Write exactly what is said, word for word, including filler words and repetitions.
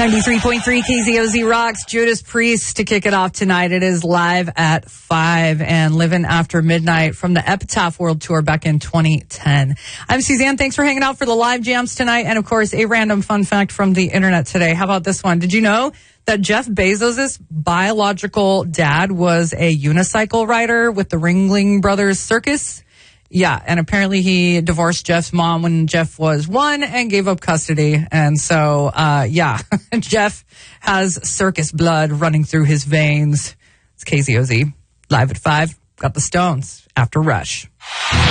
ninety-three point three K Z O Z rocks. Judas Priest to kick it off tonight. It is live at five and Living After Midnight from the Epitaph World Tour back in twenty ten. I'm Suzanne. Thanks for hanging out for the live jams tonight. And of course, a random fun fact from the internet today. How about this one? Did you know that Jeff Bezos' biological dad was a unicycle rider with the Ringling Brothers Circus? Yeah, and apparently he divorced Jeff's mom when Jeff was one and gave up custody. And so, uh, yeah, Jeff has circus blood running through his veins. It's K Z O Z, live at five. Got the Stones after Rush.